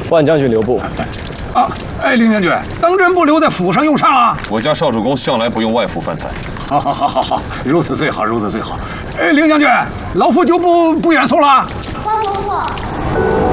万将军留步。 啊，哎，凌将军，当真不留在府上用膳了？ 我家少主公向来不用外府饭菜。 好，如此最好，如此最好。哎，凌将军，老夫就不远送了。 花伯伯。